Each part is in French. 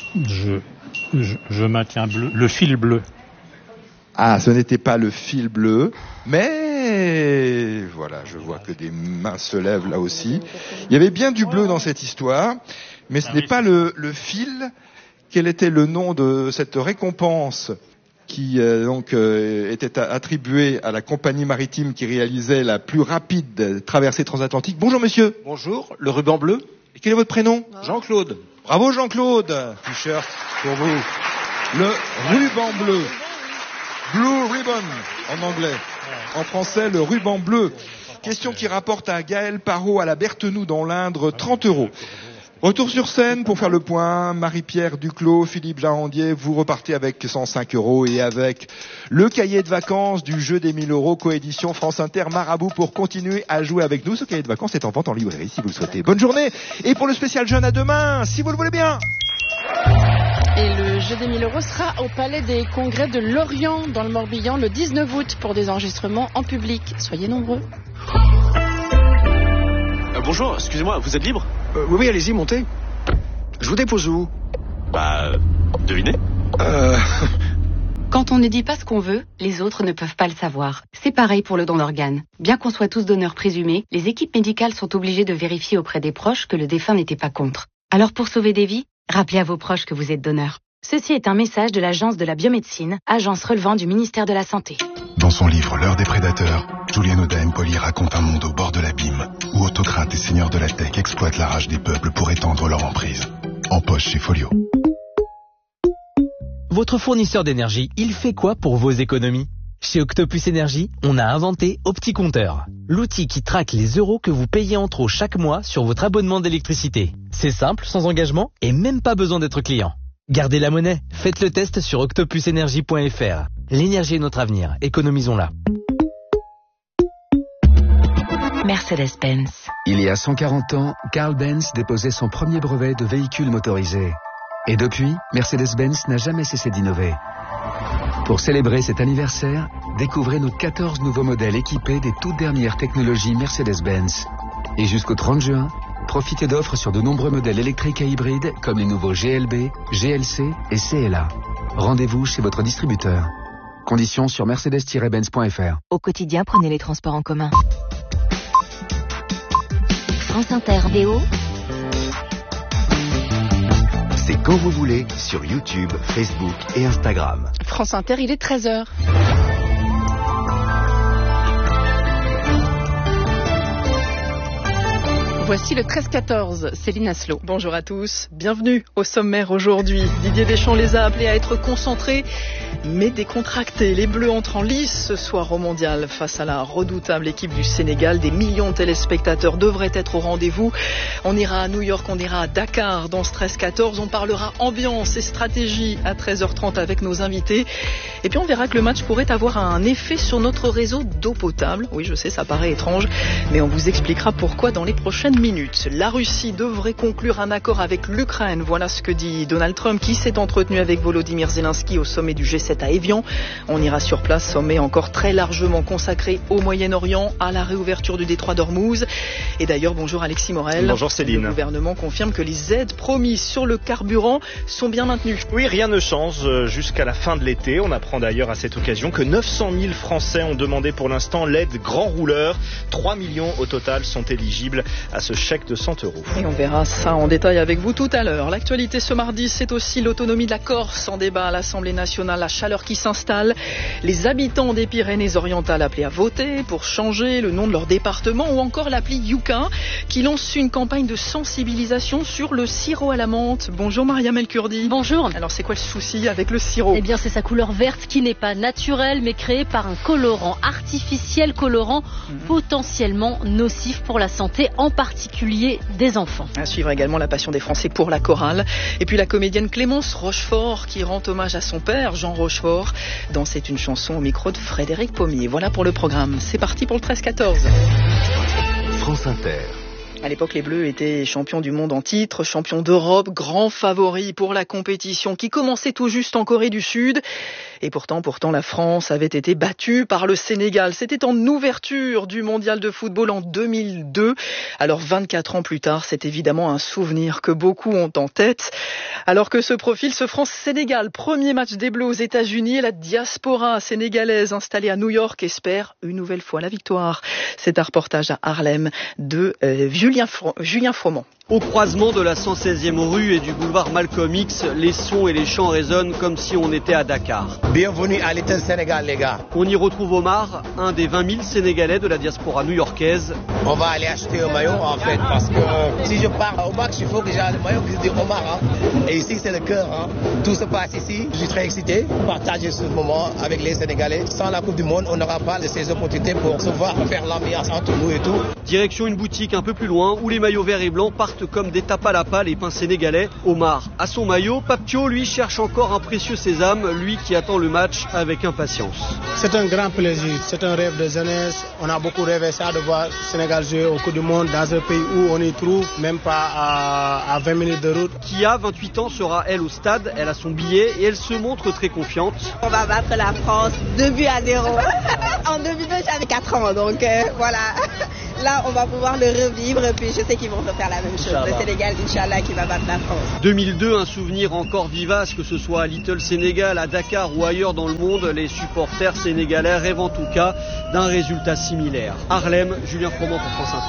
Je maintiens bleu. Le fil bleu. Ah, ce n'était pas le fil bleu, mais voilà, je vois que des mains se lèvent là aussi. Il y avait bien du bleu dans cette histoire, mais ce n'est pas le fil. Quel était le nom de cette récompense qui était attribuée à la compagnie maritime qui réalisait la plus rapide traversée transatlantique? Bonjour monsieur. Bonjour, le ruban bleu. Et quel est votre prénom? Jean-Claude. Bravo Jean-Claude. T-shirt pour vous. Le ruban bleu. Blue ribbon en anglais. En français, le ruban bleu. Question qui rapporte à Gaël Parot à la Berthenoux dans l'Indre 30 €. Retour sur scène pour faire le point. Marie-Pierre Duclos, Philippe Jarandier, vous repartez avec 105 € et avec le cahier de vacances du jeu des 1000 € coédition France Inter Marabout pour continuer à jouer avec nous. Ce cahier de vacances est en vente en librairie si vous le souhaitez. Bonne journée et pour le spécial jeune à demain, si vous le voulez bien. Et le jeu des 1000 € sera au Palais des Congrès de Lorient dans le Morbihan le 19 août pour des enregistrements en public. Soyez nombreux. Bonjour, excusez-moi, vous êtes libre? Oui, allez-y, montez. Je vous dépose où? Devinez. Quand on ne dit pas ce qu'on veut, les autres ne peuvent pas le savoir. C'est pareil pour le don d'organes. Bien qu'on soit tous donneurs présumés, les équipes médicales sont obligées de vérifier auprès des proches que le défunt n'était pas contre. Alors pour sauver des vies, rappelez à vos proches que vous êtes donneur. Ceci est un message de l'Agence de la biomédecine, agence relevant du ministère de la Santé. Dans son livre L'heure des prédateurs, Julien Oda Empoli raconte un monde au bord de l'abîme, où autocrates et seigneurs de la tech exploitent la rage des peuples pour étendre leur emprise. En poche chez Folio. Votre fournisseur d'énergie, il fait quoi pour vos économies? Chez Octopus Énergie, on a inventé OptiCompteur, l'outil qui traque les euros que vous payez en trop chaque mois sur votre abonnement d'électricité. C'est simple, sans engagement et même pas besoin d'être client. Gardez la monnaie, faites le test sur octopusenergie.fr. L'énergie est notre avenir, économisons-la. Mercedes-Benz. Il y a 140 ans, Carl Benz déposait son premier brevet de véhicule motorisé. Et depuis, Mercedes-Benz n'a jamais cessé d'innover. Pour célébrer cet anniversaire, découvrez nos 14 nouveaux modèles équipés des toutes dernières technologies Mercedes-Benz. Et jusqu'au 30 juin, profitez d'offres sur de nombreux modèles électriques et hybrides comme les nouveaux GLB, GLC et CLA. Rendez-vous chez votre distributeur. Conditions sur mercedes-benz.fr. Au quotidien, prenez les transports en commun. France Inter VO. C'est quand vous voulez sur YouTube, Facebook et Instagram. France Inter, il est 13h. Voici le 13-14, Céline Asselot. Bonjour à tous, bienvenue au sommaire aujourd'hui. Didier Deschamps les a appelés à être concentrés mais décontractés. Les Bleus entrent en lice ce soir au Mondial face à la redoutable équipe du Sénégal. Des millions de téléspectateurs devraient être au rendez-vous. On ira à New York, on ira à Dakar dans ce 13-14. On parlera ambiance et stratégie à 13h30 avec nos invités. Et puis on verra que le match pourrait avoir un effet sur notre réseau d'eau potable. Oui, je sais, ça paraît étrange, mais on vous expliquera pourquoi dans les prochaines minutes. La Russie devrait conclure un accord avec l'Ukraine. Voilà ce que dit Donald Trump qui s'est entretenu avec Volodymyr Zelensky au sommet du G7 à Évian. On ira sur place, sommet encore très largement consacré au Moyen-Orient, à la réouverture du détroit d'Ormuz. Et d'ailleurs, bonjour Alexis Morel. Bonjour Céline. Le gouvernement confirme que les aides promises sur le carburant sont bien maintenues. Oui, rien ne change jusqu'à la fin de l'été. On apprend d'ailleurs à cette occasion que 900 000 Français ont demandé pour l'instant l'aide grand rouleur. 3 millions au total sont éligibles à ce chèque de 100 €. Et on verra ça en détail avec vous tout à l'heure. L'actualité ce mardi, c'est aussi l'autonomie de la Corse en débat à l'Assemblée nationale. La chaleur qui s'installe. Les habitants des Pyrénées-Orientales appelés à voter pour changer le nom de leur département ou encore l'appli Yuka qui lance une campagne de sensibilisation sur le sirop à la menthe. Bonjour Mariam El Kurdi. Bonjour. Alors c'est quoi le souci avec le sirop? Eh bien c'est sa couleur verte qui n'est pas naturelle mais créée par un colorant artificiel, colorant potentiellement nocif pour la santé, en particulier des enfants. À suivre également la passion des Français pour la chorale. Et puis la comédienne Clémence Rochefort qui rend hommage à son père, Jean Rochefort, dans C'est une chanson au micro de Frédéric Pommier. Voilà pour le programme. C'est parti pour le 13-14. France Inter. À l'époque, les Bleus étaient champions du monde en titre, champions d'Europe, grands favoris pour la compétition qui commençait tout juste en Corée du Sud. Et pourtant, la France avait été battue par le Sénégal. C'était en ouverture du mondial de football en 2002. Alors, 24 ans plus tard, c'est évidemment un souvenir que beaucoup ont en tête. Alors que se profile ce France-Sénégal, premier match des Bleus aux États-Unis, et la diaspora sénégalaise installée à New York espère une nouvelle fois la victoire. C'est un reportage à Harlem de Julien Froment. Au croisement de la 116e rue et du boulevard Malcolm X, les sons et les chants résonnent comme si on était à Dakar. Bienvenue à Little Sénégal, les gars. On y retrouve Omar, un des 20 000 Sénégalais de la diaspora new-yorkaise. On va aller acheter un maillot en fait, parce que si je pars au match, il faut que j'ai le maillot qui se dit Omar. Et ici, c'est le cœur. Tout se passe ici. Je suis très excité de partager ce moment avec les Sénégalais. Sans la Coupe du Monde, on n'aura pas de ces opportunités pour se voir, faire l'ambiance entre nous et tout. Direction une boutique un peu plus loin où les maillots verts et blancs partent comme des tapalapa les pins sénégalais. Omar a son maillot, Papio lui cherche encore un précieux sésame, lui qui attend le match avec impatience. C'est un grand plaisir, c'est un rêve de jeunesse. On a beaucoup rêvé ça de voir Sénégal jouer au Coupe du Monde dans un pays où on y trouve même pas à 20 minutes de route. Kia, 28 ans, sera elle au stade, elle a son billet et elle se montre très confiante. On va battre la France 2-0. En 2002 j'avais 4 ans donc voilà. Là, on va pouvoir le revivre, puis je sais qu'ils vont refaire la même chose. Le Sénégal, Inch'Allah, qui va battre la France. 2002, un souvenir encore vivace, que ce soit à Little Sénégal, à Dakar ou ailleurs dans le monde. Les supporters sénégalais rêvent en tout cas d'un résultat similaire. Harlem, Julien Froment pour France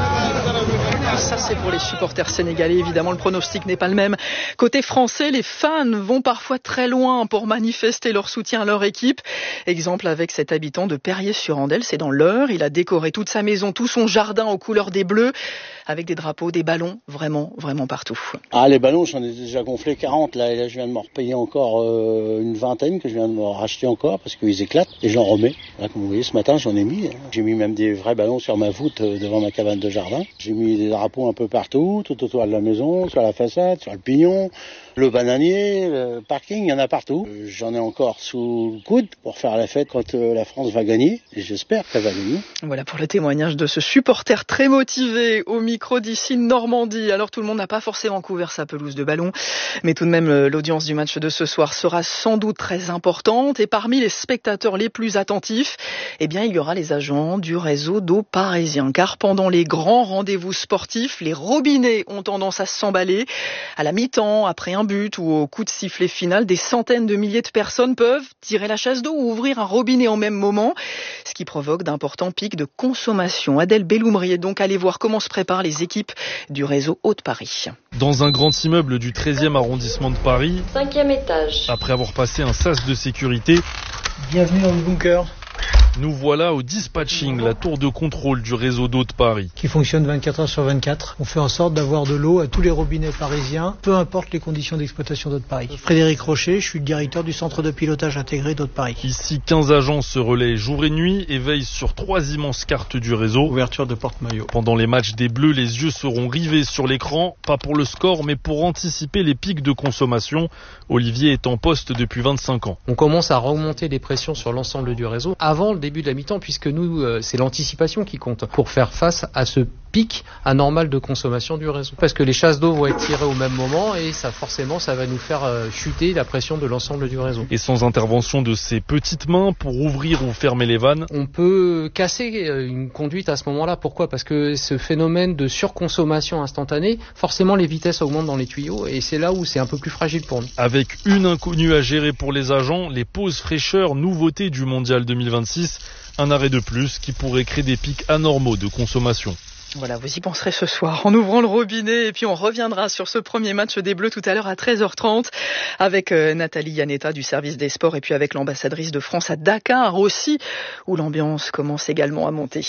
Inter. Ça, c'est pour les supporters sénégalais. Évidemment, le pronostic n'est pas le même. Côté français, les fans vont parfois très loin pour manifester leur soutien à leur équipe. Exemple avec cet habitant de Perrier-sur-Andelle, c'est dans l'Eure. Il a décoré toute sa maison, tout son jardin aux couleurs des Bleus, avec des drapeaux, des ballons, vraiment partout. Ah, les ballons, j'en ai déjà gonflé 40 là, et là je viens de m'en repayer encore une vingtaine que je viens de me racheter encore parce qu'ils éclatent et j'en remets. Là, comme vous voyez, ce matin j'en ai mis. J'ai mis même des vrais ballons sur ma voûte devant ma cabane de jardin. J'ai mis des drapeaux un peu partout, tout autour de la maison, sur la façade, sur le pignon, le bananier, le parking, il y en a partout. J'en ai encore sous le coude pour faire la fête quand la France va gagner et j'espère qu'elle va gagner. Voilà pour le témoignage de ce supporter très motivé au micro d'ici Normandie. Alors tout le monde n'a pas forcément couvert sa pelouse de ballon, mais tout de même l'audience du match de ce soir sera sans doute très importante et parmi les spectateurs les plus attentifs, eh bien il y aura les agents du réseau d'eau parisien car pendant les grands rendez-vous sportifs, les robinets ont tendance à s'emballer. À la mi-temps, après un but ou au coup de sifflet final, des centaines de milliers de personnes peuvent tirer la chasse d'eau ou ouvrir un robinet en même moment, ce qui provoque d'importants pics de consommation. Adèle Belloumri est donc allée voir comment se préparent les équipes du réseau Eau de Paris. Dans un grand immeuble du 13e arrondissement de Paris, 5e étage. Après avoir passé un sas de sécurité, bienvenue dans le bunker. Nous voilà au dispatching, la tour de contrôle du réseau d'eau de Paris. Qui fonctionne 24 heures sur 24. On fait en sorte d'avoir de l'eau à tous les robinets parisiens, peu importe les conditions d'exploitation d'eau de Paris. Frédéric Rocher, je suis le directeur du centre de pilotage intégré d'eau de Paris. Ici, 15 agents se relaient jour et nuit et veillent sur 3 immenses cartes du réseau. Ouverture de porte-maillot. Pendant les matchs des Bleus, les yeux seront rivés sur l'écran, pas pour le score, mais pour anticiper les pics de consommation. Olivier est en poste depuis 25 ans. On commence à remonter les pressions sur l'ensemble du réseau avant le début de la mi-temps, puisque nous, c'est l'anticipation qui compte pour faire face à ce pic anormal de consommation du réseau. Parce que les chasses d'eau vont être tirées au même moment et ça forcément ça va nous faire chuter la pression de l'ensemble du réseau. Et sans intervention de ces petites mains pour ouvrir ou fermer les vannes, on peut casser une conduite à ce moment-là. Pourquoi ? Parce que ce phénomène de surconsommation instantanée, forcément les vitesses augmentent dans les tuyaux et c'est là où c'est un peu plus fragile pour nous. Avec une inconnue à gérer pour les agents, les pauses fraîcheurs, nouveauté du Mondial 2026, un arrêt de plus qui pourrait créer des pics anormaux de consommation. Voilà, vous y penserez ce soir en ouvrant le robinet et puis on reviendra sur ce premier match des Bleus tout à l'heure à 13h30 avec Nathalie Yanetta du service des sports et puis avec l'ambassadrice de France à Dakar aussi où l'ambiance commence également à monter.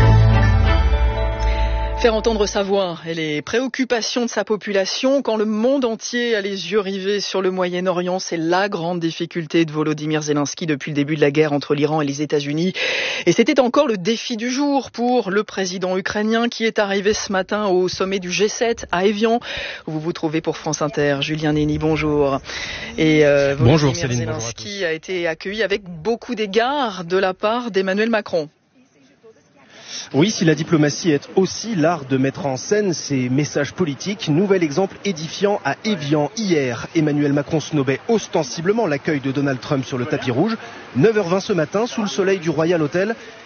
Faire entendre sa voix et les préoccupations de sa population quand le monde entier a les yeux rivés sur le Moyen-Orient, c'est la grande difficulté de Volodymyr Zelensky depuis le début de la guerre entre l'Iran et les États-Unis. Et c'était encore le défi du jour pour le président ukrainien qui est arrivé ce matin au sommet du G7 à Évian, où vous vous trouvez pour France Inter. Julien Nény, bonjour. Et bonjour Volodymyr Zelensky a été accueilli avec beaucoup d'égards de la part d'Emmanuel Macron. Oui, si la diplomatie est aussi l'art de mettre en scène ses messages politiques, nouvel exemple édifiant à Évian hier. Emmanuel Macron snobait ostensiblement l'accueil de Donald Trump sur le tapis rouge. 9h20 ce matin, sous le soleil du Royal Hotel.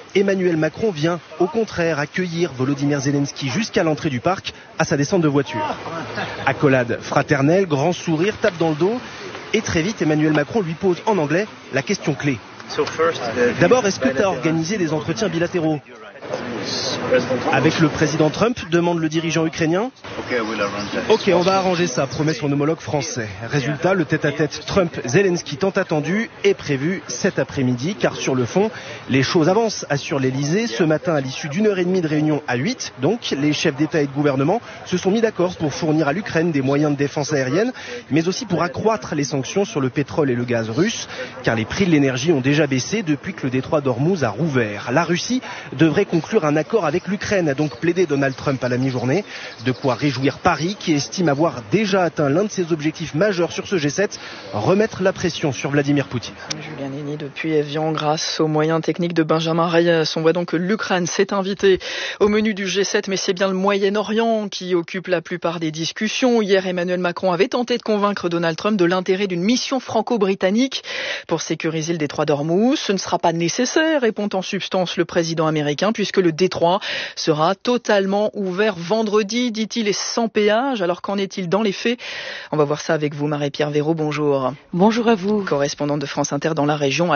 Emmanuel Macron vient, au contraire, accueillir Volodymyr Zelensky jusqu'à l'entrée du parc à sa descente de voiture. Accolade fraternelle, grand sourire, tape dans le dos. Et très vite, Emmanuel Macron lui pose en anglais la question clé. D'abord, est-ce que tu as organisé des entretiens bilatéraux avec le président Trump, demande le dirigeant ukrainien. Ok, on va arranger ça, promet son homologue français. Résultat, le tête-à-tête Trump-Zelensky tant attendu est prévu cet après-midi, car sur le fond, les choses avancent, assure l'Elysée. Ce matin, à l'issue d'1h30 de réunion à 8, donc, les chefs d'État et de gouvernement se sont mis d'accord pour fournir à l'Ukraine des moyens de défense aérienne, mais aussi pour accroître les sanctions sur le pétrole et le gaz russe, car les prix de l'énergie ont déjà baissé depuis que le détroit d'Ormuz a rouvert. La Russie devrait conclure un accord avec l'Ukraine, a donc plaidé Donald Trump à la mi-journée. De quoi réjouir Paris, qui estime avoir déjà atteint l'un de ses objectifs majeurs sur ce G7, remettre la pression sur Vladimir Poutine. Julien Néni depuis Evian, grâce aux moyens techniques de Benjamin Reyes. On voit donc que l'Ukraine s'est invitée au menu du G7, mais c'est bien le Moyen-Orient qui occupe la plupart des discussions. Hier, Emmanuel Macron avait tenté de convaincre Donald Trump de l'intérêt d'une mission franco-britannique pour sécuriser le détroit d'Ormuz. Ce ne sera pas nécessaire, répond en substance le président américain, puisque le détroit sera totalement ouvert vendredi, dit-il, et sans péage. Alors qu'en est-il dans les faits? On va voir ça avec vous, Marie-Pierre Véraud, bonjour. Bonjour à vous. Correspondante de France Inter dans la région.